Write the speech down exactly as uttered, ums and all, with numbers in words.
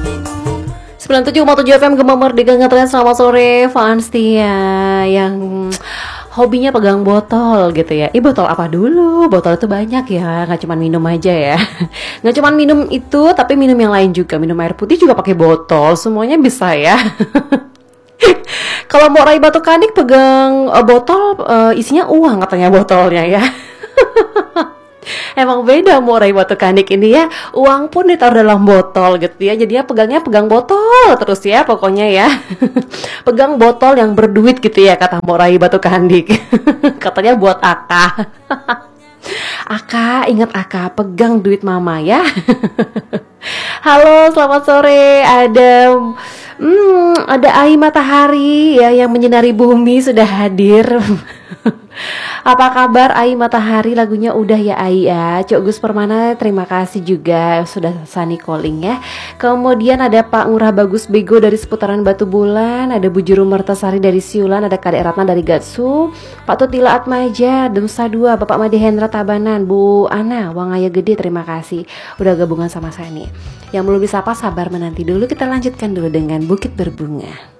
sembilan puluh tujuh koma tujuh F M Gema Merdeka ngetrend. Selamat sore fans Tia yang hobinya pegang botol gitu ya. Ih, botol apa dulu? Botol itu banyak ya, nggak cuma minum aja ya. Nggak cuma minum itu, tapi minum yang lain juga. Minum air putih juga pakai botol, semuanya bisa ya. Kalau mau raih batu kanik pegang uh, botol, uh, isinya uang katanya botolnya ya. Emang beda mau raih batu kanik ini ya. Uang pun ditaruh dalam botol gitu ya. Jadi ya pegangnya pegang botol terus ya pokoknya ya. Pegang botol yang berduit gitu ya kata mau raih batu kanik. Katanya buat Aka. Aka, ingat Aka, pegang duit mama ya. Halo, selamat sore. Ada hmm, ada Ai Matahari ya yang menyinari bumi sudah hadir. Apa kabar Ai Matahari? Lagunya udah ya Ai ya. Cok Gus Permana terima kasih juga sudah Sunny calling ya. Kemudian ada Pak Ngurah Bagus Bego dari seputaran Batu Bulan, ada Bu Juru Mertasari dari Siulan, ada Kadek Ratna dari Gatsu, Pak Tutila Atmaja Nusa Dua, Bapak Made Hendra Tabanan, Bu Ana Wangaya Gede terima kasih udah gabungan sama saya nih. Yang belum disapa sabar menanti dulu, kita lanjutkan dulu dengan Bukit Berbunga.